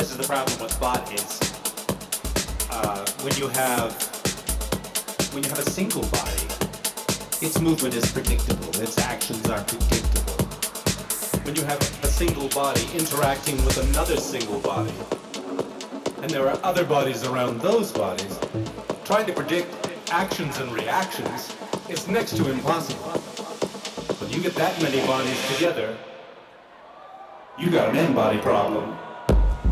This is the problem with bodies. When you have a single body, its movement is predictable, its actions are predictable. When you have a single body interacting with another single body, and there are other bodies around those bodies, trying to predict actions and reactions is next to impossible. When you get that many bodies together, you got an n-body problem.